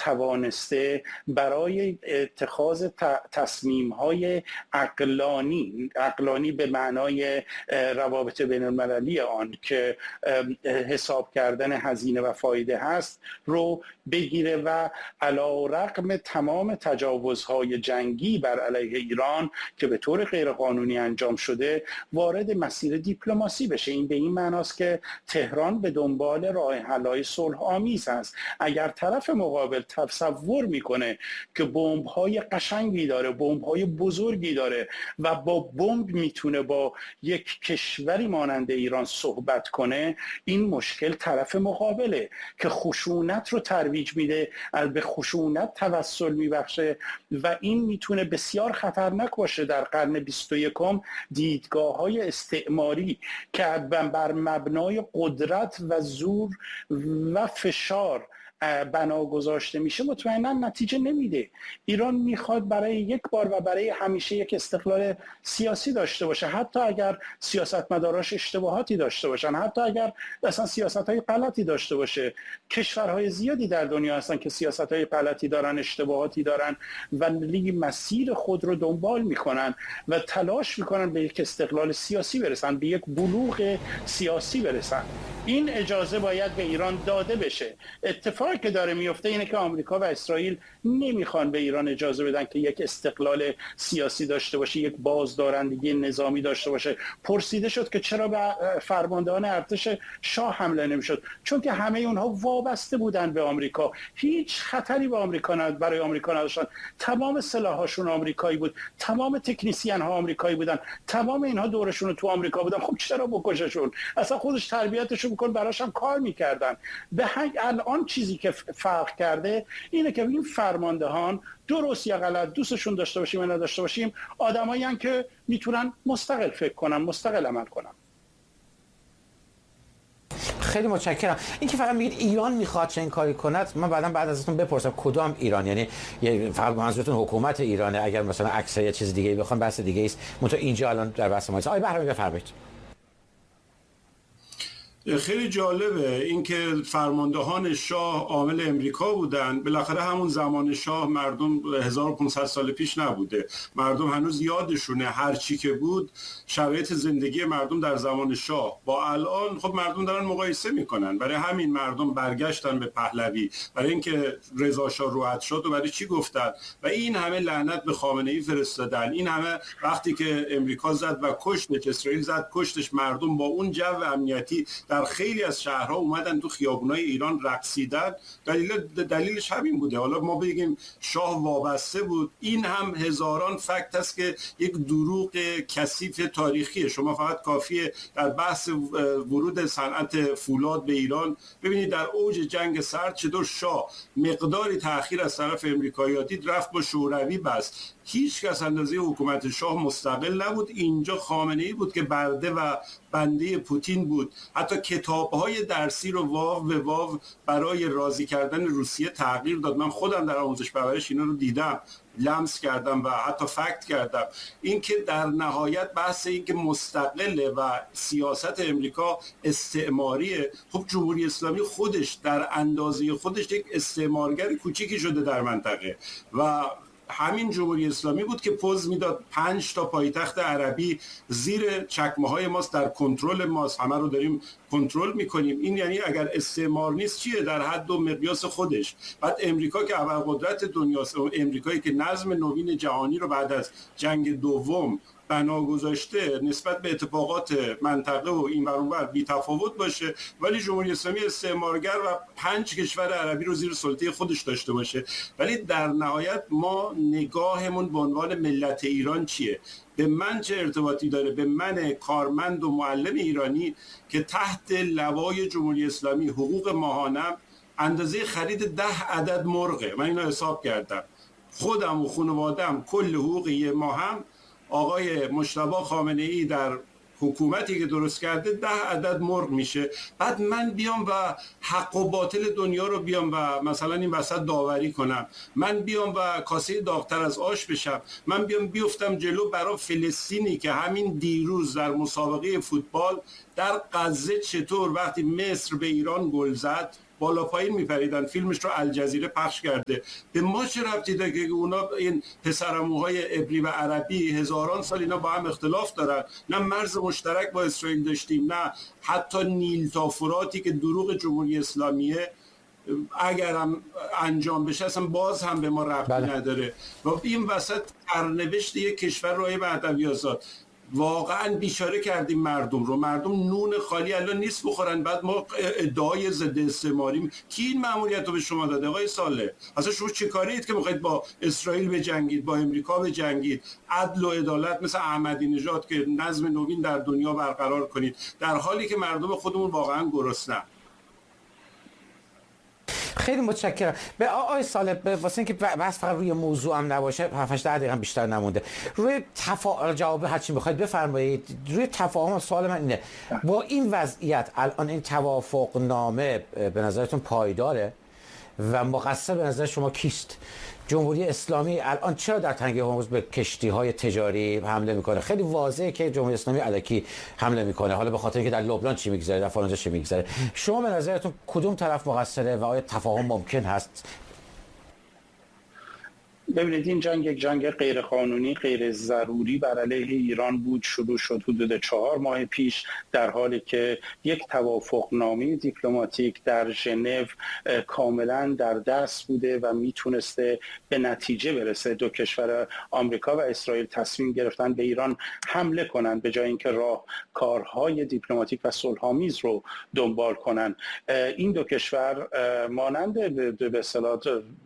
توانسته برای اتخاذ تصمیم‌های عقلانی به معنای روابط بین المللی آن که حساب کردن هزینه و فایده هست رو بگیره و علیرغم تمام تجاوزهای جنگی بر علیه ایران که به طور غیرقانونی انجام شده وارد مسیر دیپلماسی بشه. این به این معناست که تهران به دنبال راه حل‌های صلح آمیز است. اگر طرف مقابل تصور میکنه که بمب‌های قشنگی داره، بمب‌های بزرگی داره و با بمب میتونه با یک کشوری مانند ایران صحبت کنه، این مشکل طرف مقابله که خشونت رو ترویج میده، به خشونت توسل میبخشه و این میتونه بسیار خطرناک باشه در قرن 21. دیدگاه‌های استعماری که بر مبنای قدرت و زور و فشار بنا گذاشته میشه مطمئنا نتیجه نمیده. ایران میخواد برای یک بار و برای همیشه یک استقلال سیاسی داشته باشه، حتی اگر سیاستمداراش اشتباهاتی داشته باشن، حتی اگر اصلا سیاست‌های غلطی داشته باشه. کشورهای زیادی در دنیا هستن که سیاست‌های غلطی دارن، اشتباهاتی دارن، ولی مسیر خود رو دنبال میکنن و تلاش میکنن به یک استقلال سیاسی برسن، به یک بلوغ سیاسی برسن. این اجازه باید به ایران داده بشه. اتفاقی که داره میفته اینه که آمریکا و اسرائیل نمیخوان به ایران اجازه بدن که یک استقلال سیاسی داشته باشه، یک بازدارندگی نظامی داشته باشه. پرسیده شد که چرا به فرماندهان ارتش شاه حمله نمیشد؟ چون که همه اونها وابسته بودن به آمریکا، هیچ خطری به آمریکا برای آمریکا نداشتن. تمام سلاحاشون آمریکایی بود، تمام تکنیسیان ها آمریکایی بودن، تمام اینها دورشون تو آمریکا بودن. خب چرا بکششون؟ اصلا خودش تربیتشون میکرد، براش هم کار میکردن. به الان چیزی که فرق کرده اینه که این فرماندهان درست یا غلط، دوستشون داشته باشیم یا نداشته باشیم، آدمایی هستن که میتونن مستقل فکر کنن، مستقل عمل کنن. خیلی متشکرم. این که فقط میگید ایران میخواد چه این کاری کند، من بعد ازتون بپرسم کدام ایران، یعنی فقط منظورتون حکومت ایرانه؟ اگر مثلا عکس یا چیز دیگه بخوام بحث دیگه است. منتها اینجا الان در بحث ما است. آقای بهرامی بفرمایید. خیلی جالبه اینکه فرماندهان شاه عامل امریکا بودن. بالاخره همون زمان شاه مردم 1500 سال پیش نبوده، مردم هنوز یادشونه هر چی که بود. شرایط زندگی مردم در زمان شاه با الان خب مردم دارن مقایسه میکنن. برای همین مردم برگشتن به پهلوی، برای اینکه رضا شاه رؤیت شد و برای چی گفتن و این همه لعنت به خامنه ای فرستادن. این همه وقتی که امریکا زد و کشت، اسرائیل زد کشتش، مردم با اون جو امنیتی در خیلی از شهرها اومدن تو خیابونای ایران رقصیدن. دلیلش همین بوده. حالا ما بگیم شاه وابسته بود، این هم هزاران فکت است که یک دروغ کثیف تاریخیه. شما فقط کافیه در بحث ورود صنعت فولاد به ایران ببینید در اوج جنگ سرد چطور شاه مقداری تأخیر از طرف امریکایی‌ها دید، رفت با شوروی بست. هیچ کس اندازه حکومت شاه مستقل نبود. اینجا خامنه‌ای بود که برده و بنده پوتین بود. حتی کتاب‌های درسی رو واو به واو برای راضی کردن روسیه تغییر داد. من خودم در آموزش پرورش اینا رو دیدم، لمس کردم و حتی فکت کردم. این که در نهایت بحث این که مستقله و سیاست امریکا استعماریه. خب جمهوری اسلامی خودش در اندازه خودش یک استعمارگر کوچیکی شده در منطقه و همین جمهوری اسلامی بود که پوز میداد 5 تا پایتخت عربی زیر چکمه های ماست، در کنترل ماست، همه رو داریم کنترل میکنیم. این یعنی اگر استعمار نیست چیه؟ در حد و مقیاس خودش. بعد امریکا که ابرقدرت دنیاست، امریکایی که نظم نوین جهانی رو بعد از جنگ دوم بنا گذاشته نسبت به اتفاقات منطقه و این ور اون ور بی تفاوت باشه، ولی جمهوری اسلامی استعمارگر و 5 کشور عربی رو زیر سلطه خودش داشته باشه. ولی در نهایت ما نگاهمون به عنوان ملت ایران چیه؟ به من چه ارتباطی داره؟ به من کارمند و معلم ایرانی که تحت لوای جمهوری اسلامی حقوق ماهانم اندازه خرید 10 عدد مرغه. من اینو حساب کردم، خودم و خانواده‌ام کل حقوق یه ماهم آقای مجتبی خامنه‌ای در حکومتی که درست کرده 10 عدد مرغ میشه. بعد من بیام و حق و باطل دنیا رو بیام و مثلا این وسط داوری کنم، من بیام و کاسه داغ‌تر از آش بشم، من بیام بیفتم جلو برای فلسطینی که همین دیروز در مسابقه فوتبال در غزه چطور وقتی مصر به ایران گل زد بالا پایین میپریدن. فیلمش رو الجزیره پخش کرده. به ما چه ربطی داره که اونا این پسرعموهای عبری و عربی هزاران سال اینا با هم اختلاف دارن؟ نه مرز مشترک با اسرائیل داشتیم، نه حتی نیل تا فراتی که دروغ جمهوری اسلامیه اگرم انجام بشه اصلا باز هم به ما ربطی نداره. و این وسط سرنوشت یک کشور راه مهدوی آزاد واقعا بیچاره کردیم مردم رو. مردم نون خالی الان نیست بخورن، بعد ما ادعای ضد استعماریم. کی این مأموریت رو به شما داده آقای صالح؟ اصلا شما چه کارید که میخواید با اسرائیل بجنگید، با امریکا بجنگید، عدل و عدالت مثل احمدی نژاد که نظم نوین در دنیا برقرار کنید، در حالی که مردم خودمون واقعا گرسنه‌اند؟ خیلی متشکرم. به آقای صالح، واسه اینکه بس فقط روی موضوع هم نباشه، 7-8 دقیقه بیشتر نمونده، روی جواب هر چی میخواید بفرمایید. روی تفاهم، سوال من اینه، با این وضعیت الان این توافق نامه به نظرتون پایداره و مقصر به نظر شما کیست؟ جمهوری اسلامی الان چرا در تنگه هرمز به کشتی‌های تجاری حمله میکنه؟ خیلی واضحه که جمهوری اسلامی الکی حمله میکنه، حالا به خاطر اینکه در لبنان چی میگذره، در فلانجا چی میگذره. شما به نظرتون کدوم طرف مقصره و آیا تفاهم ممکن هست؟ ببینید، این جنگ یک جنگ غیرقانونی، غیر ضروری بر علیه ایران بود. شروع شد حدود 4 ماه پیش، در حالی که یک توافقنامه دیپلماتیک در ژنو کاملا در دست بوده و میتونسته به نتیجه برسه. دو کشور آمریکا و اسرائیل تصمیم گرفتن به ایران حمله کنند به جای اینکه راهکارهای دیپلماتیک و صلح‌آمیز رو دنبال کنند. این دو کشور مانند به اصطلاح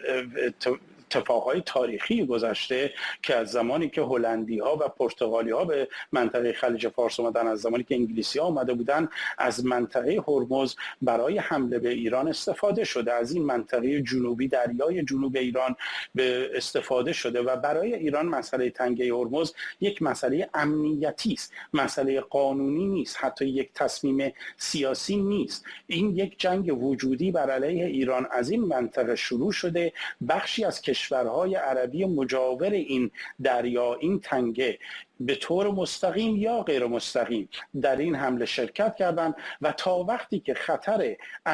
اتفاقهای تاریخی گذشته که از زمانی که هلندی‌ها و پرتغالی‌ها به منطقه خلیج فارس اومدن، از زمانی که انگلیسی‌ها اومده بودن، از منطقه هرمز برای حمله به ایران استفاده شده. از این منطقه جنوبی، دریای جنوب ایران به استفاده شده و برای ایران مسئله تنگه هرمز یک مسئله امنیتی است، مسئله قانونی نیست، حتی یک تصمیم سیاسی نیست. این یک جنگ وجودی بر علیه ایران از این منطقه شروع شده. بخشی از کشورهای عربی مجاور این دریا، این تنگه، به طور مستقیم یا غیر مستقیم در این حمله شرکت کردند و تا وقتی که خطر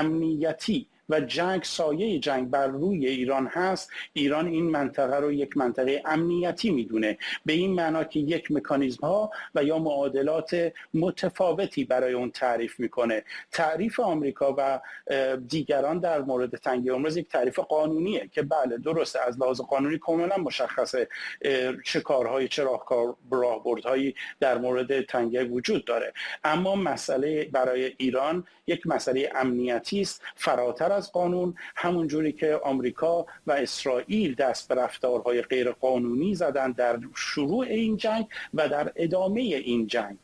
امنیتی و جنگ، سایه جنگ بر روی ایران هست، ایران این منطقه رو یک منطقه امنیتی میدونه، به این معنا که یک مکانیزم ها و یا معادلات متفاوتی برای اون تعریف میکنه. تعریف آمریکا و دیگران در مورد تنگه هرمز یک تعریف قانونیه که بله درسته، از لحاظ قانونی کاملا مشخصه چه کارهایی، چه راهبردهایی در مورد تنگه وجود داره، اما مسئله برای ایران یک مسئله امنیتی است، فراتر از قانون. همون جوری که آمریکا و اسرائیل دست به رفتارهای غیر قانونی زدن در شروع این جنگ و در ادامه این جنگ،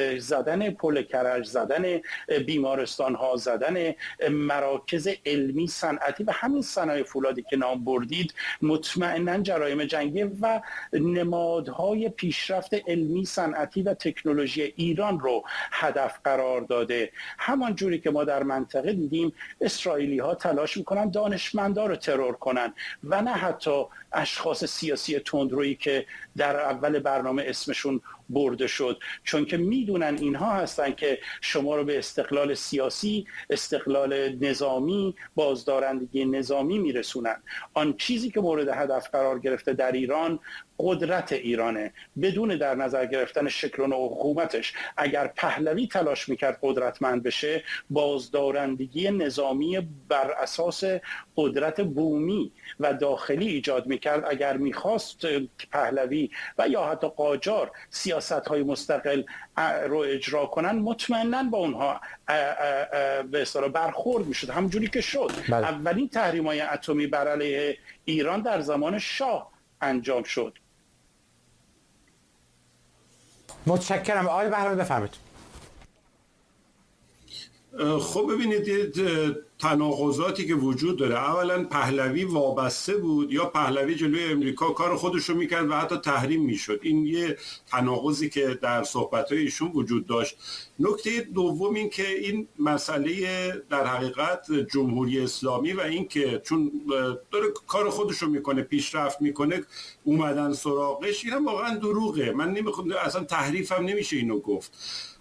زدن پل کرج، زدن بیمارستان ها، زدن مراکز علمی صنعتی و همین صنایع فولادی که نام بردید، مطمئنا جرایم جنگی و نمادهای پیشرفت علمی صنعتی و تکنولوژی ایران رو هدف قرار داده. همان جوری که ما در منطقه دیدیم اسرائیلی ها تلاش میکنن دانشمندا رو ترور کنن و نه حتی اشخاص سیاسی تندرویی که در اول برنامه اسمشون برده شد، چون که میدونن اینها هستن که شما رو به استقلال سیاسی، استقلال نظامی، بازدارندگی نظامی میرسونن. آن چیزی که مورد هدف قرار گرفته در ایران قدرت ایرانه، بدون در نظر گرفتن شکل و نوع حکومتش. اگر پهلوی تلاش میکرد قدرتمند بشه، بازدارندگی نظامی بر اساس قدرت بومی و داخلی ایجاد میکرد. اگر میخواست پهلوی و یا حتی قاجار سیاست‌های مستقل رو اجرا کنن، مطمئناً با اونها به اصطلاح برخورد میشد، همونجوری که شد. اولین تحریم‌های اتمی بر علیه ایران در زمان شاه انجام شد. متشکرم. آقای بهرامی بفرمایید. خب ببینید، تناقضاتی که وجود داره. اولا پهلوی وابسته بود یا پهلوی جلوی امریکا کار خودش رو میکرد و حتی تحریم میشد. این یه تناقضی که در صحبت‌های ایشون وجود داشت. نکته دوم این که این مسئله در حقیقت جمهوری اسلامی و این که چون داره کار خودش رو میکنه، پیشرفت میکنه، اومدن سراغش، این هم واقعا دروغه. من نمیخوام، اصلا تحریف هم نمیشه اینو گفت.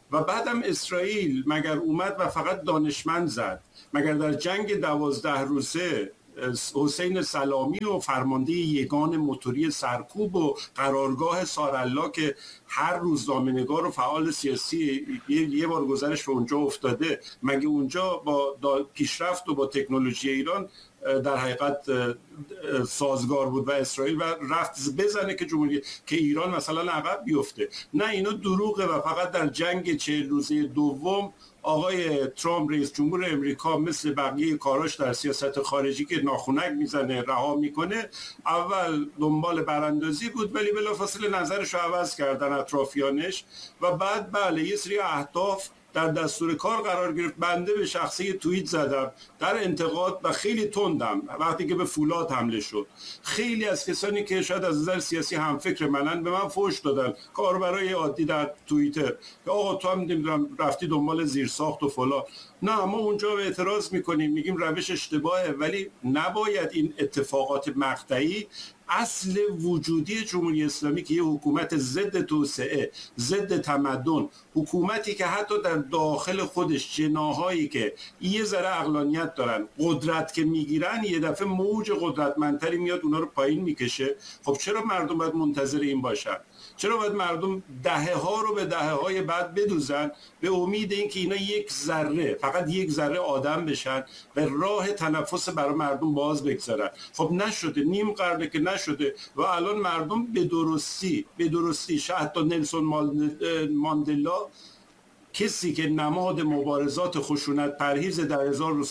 و بعدم اسرائیل مگر اومد و فقط دانشمند زد؟ مگر در جنگ 12 روزه حسین سلامی و فرمانده یگان موتوری سرکوب و قرارگاه سارالله که هر روزنامه‌نگار و فعال سیاسی یه بار گذرش به اونجا افتاده، مگه اونجا با پیشرفت و با تکنولوژی ایران در حقیقت سازگار بود و اسرائیل و رفت بزنه که ایران مثلا عقب بیفته؟ نه، اینا دروغه و فقط در جنگ 40 روزه دوم آقای ترامپ رئیس جمهور امریکا مثل بقیه کاراش در سیاست خارجی که ناخونک میزنه رها میکنه، اول دنبال براندازی بود ولی بلافاصله نظرش رو عوض کردن اطرافیانش و بعد بله یه سری اهداف در دستور کار قرار گرفت. بنده به شخصی توییت زدم در انتقاد و خیلی تندم وقتی که به فولاد حمله شد. خیلی از کسانی که شاید از نظر سیاسی هم فکر منن به من فحش دادن، کاربرای عادی در توییتر، که آقا تو هم نمیدونم رفتی دنبال زیرساخت و فلان. نه، ما اونجا به اعتراض میکنیم، میگیم روش اشتباهه، ولی نباید این اتفاقات مقطعی اصل وجودی جمهوری اسلامی که یه حکومت ضد توسعه، ضد تمدن، حکومتی که حتی در داخل خودش جناهایی که یه ذره عقلانیت دارن قدرت که میگیرن یه دفعه موج قدرتمندتری میاد اونا رو پایین میکشه. خب چرا مردم باید منتظر این باشن؟ چرا باید مردم دهه ها رو به دهه های بعد بدوزن به امید اینکه اینا یک ذره، فقط یک ذره آدم بشن و راه تنفس برای مردم باز بگذارن؟ خب نشده، نیم قرنه که نشده و الان مردم به درستی حتی نلسون ماندلا، کسی که نماد مبارزات خشونت پرهیز در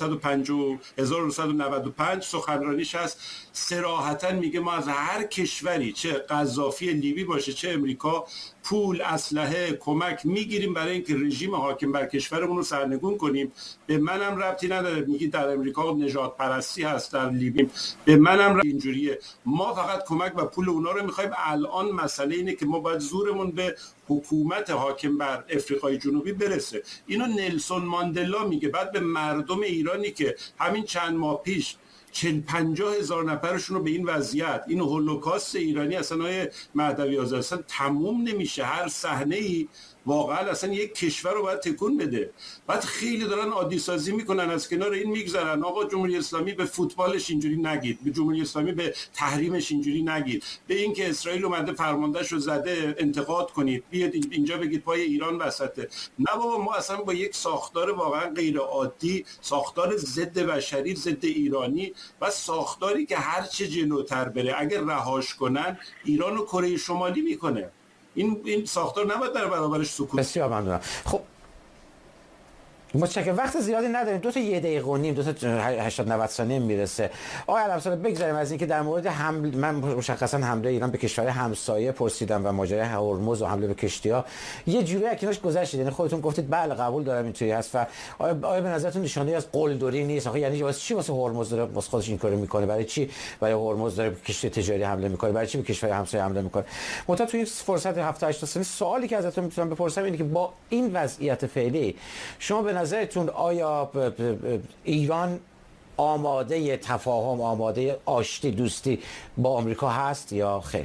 1995 سخنرانیش هست، صراحتاً میگه ما از هر کشوری، چه قذافی لیبی باشه چه امریکا، پول، اسلحه، کمک میگیریم برای اینکه رژیم حاکم بر کشورمون رو سرنگون کنیم. به منم ربطی نداره میگی در امریکا نژاد پرستی هست، در لیبی به منم ربطی اینجوریه. ما فقط کمک و پول اونا رو میخوایم. الان مسئله اینه که ما باید زورمون به حکومت حاکم بر افریقای جنوبی برسه. اینو نلسون ماندلا میگه. بعد به مردم ایرانی که همین چند ماه پیش 40-50 هزار نفرشون رو به این وضعیت، این هولوکاست ایرانی اصلا های مهدوی آزاد اصلا تموم نمیشه. هر صحنه ای واقعا اصلا یک کشور رو باید تکون بده. بعد خیلی دارن عادی سازی میکنن، از کنار این میگذرن. آقا جمهوری اسلامی به فوتبالش اینجوری نگید، به جمهوری اسلامی به تحریمش اینجوری نگید، به اینکه اسرائیل اومده فرماندهش رو زده انتقاد کنید، بیاد اینجا بگید پای ایران وسطه. نه بابا، ما اصلا با یک ساختار واقعا غیر عادی، ساختار ضد بشری، ضد ایرانی و ساختاری که هر چه جلوتر بره اگر رهاش کنن ایران رو کره شمالی میکنه. این ساختار نباید در برابرش سکوت. بسیار ممنونم. خب متشکرم. وقت زیادی نداریم، دو تا 1 دقیقه و نیم، 80-90 ثانیه میرسه. آقای علم‌ساله بگذاریم از اینکه در مورد من مشخصا حمله ایران به کشور همسایه پرسیدم و ماجرای هرمز و حمله به کشتی‌ها یه جوری اکناش گذشتید، یعنی خودتون گفتید بله قبول دارم اینطوری هست. و آیا به نظرتون نشانه‌ای از قلدری نیست؟ آخه یعنی واسه چی واسه هرمز داره واسه خودش این کارو میکنه؟ برای چی برای هرمز داره کشتی تجاری حمله میکنه؟ برای چی به کشور همسایه حمله میکنه؟ متأ توی فرصت 7-8 ثانیه سوالی که ازتون میتونم بپرسم اینه که با این وضعیت فعلی شما به نظرتون آیا ایران آماده تفاهم، آماده آشتی دوستی با آمریکا هست یا خیر؟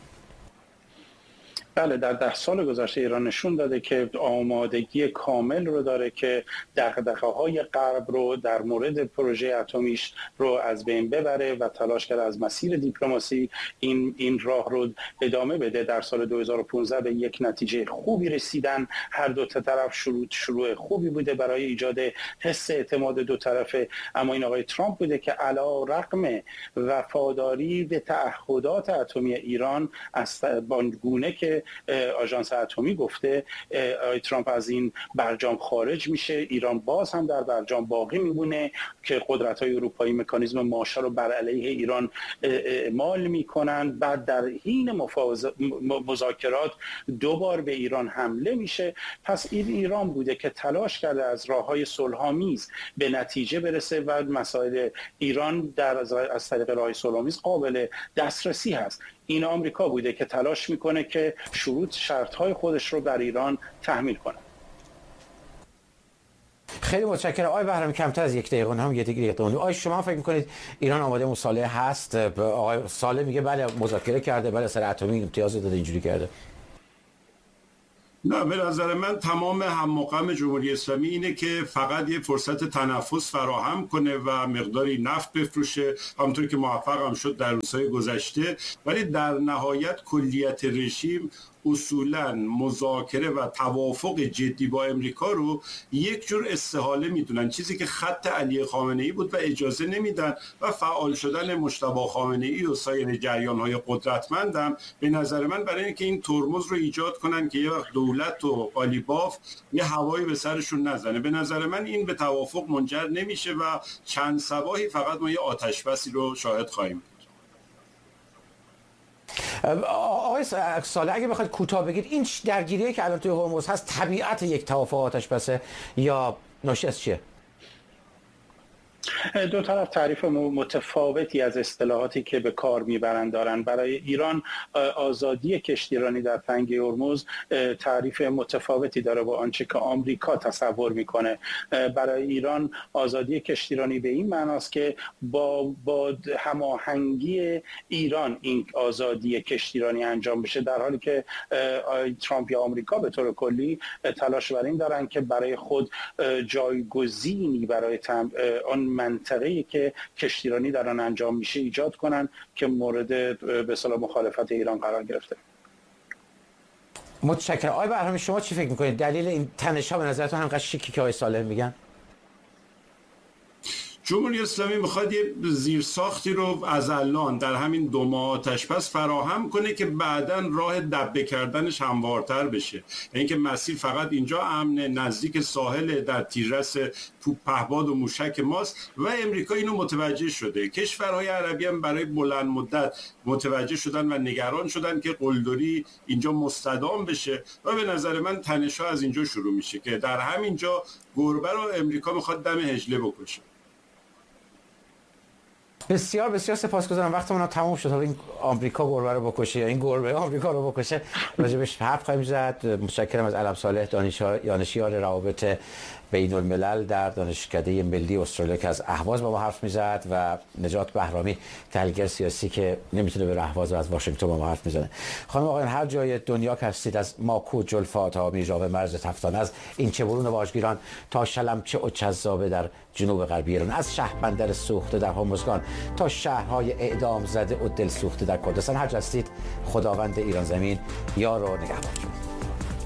بله، در 10 سال گذشته ایران نشون داده که آمادگی کامل رو داره که دغدغه‌های غرب رو در مورد پروژه اتمیش رو از بین ببره و تلاش کرده از مسیر دیپلماسی این راه رو ادامه بده. در سال 2015 به یک نتیجه خوبی رسیدن. هر دو طرف شروع خوبی بوده برای ایجاد حس اعتماد دو طرفه. اما این آقای ترامپ بوده که علی رغم وفاداری به تعهدات اتمی ایران از بانگونه که آژانس اتمی گفته، آقای ترامپ از این برجام خارج میشه. ایران باز هم در برجام باقی میمونه که قدرت‌های اروپایی مکانیزم ماشه رو بر علیه ایران اعمال میکنن. بعد در حین مذاکرات 2 بار به ایران حمله میشه. پس این ایران بوده که تلاش کرده از راه‌های صلح‌آمیز به نتیجه برسه و مسائل ایران از طریق راه‌های صلح‌آمیز قابل دسترسی هست. این آمریکا بوده که تلاش میکنه که شرط‌های خودش رو بر ایران تحمیل کنه. خیلی متشکرم. آقای بهرامی کمتر از 1 دقیقه هم 1 دقیقه. آقای شما فکر میکنید ایران آماده مصالحه هست؟ آقای ساله میگه بله مذاکره کرده، بله سر اتمی امتیاز داده، اینجوری کرده. نه، به نظر من تمام هم‌وغم جمهوری اسلامی اینه که فقط یه فرصت تنفس فراهم کنه و مقداری نفت بفروشه، همونطور که موفق هم شد در روزهای گذشته، ولی در نهایت کلیت رژیم اصولاً مذاکره و توافق جدی با امریکا رو یک جور استحاله میدونن، چیزی که خط علی خامنه‌ای بود و اجازه نمیدن و فعال شدن مجتبی خامنه‌ای و سایر جریان‌های قدرتمندم به نظر من برای اینکه این ترمز رو ایجاد کنن که یه وقت دولت و قالیباف یه هوایی به سرشون نزنه. به نظر من این به توافق منجر نمیشه و چند صباحی فقط ما یه آتش بسی رو شاهد خواهیم. آقای صالح اگه بخواید کوتاه بگید این درگیریه که الان توی هرمز هست طبیعت یک توافق آتش بسه یا ناشی از چیه؟ دو طرف تعریف متفاوتی از اصطلاحاتی که به کار میبرند دارن. برای ایران آزادی کشتیرانی در تنگه هرمز تعریف متفاوتی داره با آنچه که آمریکا تصور میکنه. برای ایران آزادی کشتیرانی به این معناست که با هماهنگی ایران این آزادی کشتیرانی انجام بشه، در حالی که ترامپ یا آمریکا به طور کلی تلاش بر این دارن که برای خود جایگزینی برای آن منطقه‌ای که کشتیرانی در آن انجام میشه ایجاد کنن که مورد به اصطلاح مخالفت ایران قرار گرفته. متشکرم. آقای برهامی شما چی فکر میکنید؟ دلیل این تنش‌ها به نظرتون همینقدر شیکی که آقای صالح میگن؟ جمهوری اسلامی میخواد یه زیرساختی رو از الان در همین 2 ماه آتش بس فراهم کنه که بعداً راه دبه کردنش هموارتر بشه، اینکه مسیر فقط اینجا امن نزدیک ساحل در تیررس پهپاد و موشک ماست و امریکا اینو متوجه شده. کشورهای عربی هم برای بلند مدت متوجه شدن و نگران شدن که قلدری اینجا مستدام بشه و به نظر من تنش‌ها از اینجا شروع میشه که در همینجا گربه رو امریکا میخواد دم حجله بکشه. بسیار بسیار سپاسگزارم. وقتمون تموم شد. این آمریکا گربه رو بکشه یا این گربه آمریکا رو بکشه راجبش حرف خواهیم زد. متشکرم از علم صالح دانشیار روابط بین الملل در دانشکده ملی استرالیا که از اهواز با ما حرف میزد و نجات بهرامی تحلیلگر سیاسی که نمیتونه به اهواز و از واشنگتن با ما حرف میزنه. خانم آقایان هر جای دنیا که هستید، از ماکو جلفا تا میرجاو مرز تفتان، از این چه برون واژگیران تا شلمچه و چذابه در جنوب غربی ایران، از شهربندر سوخته در هرمزگان تا شهرهای اعدام زده و دل سوخته در کردستان، هر جا هستید خداوند ایران زمین یار و نگهدارتون.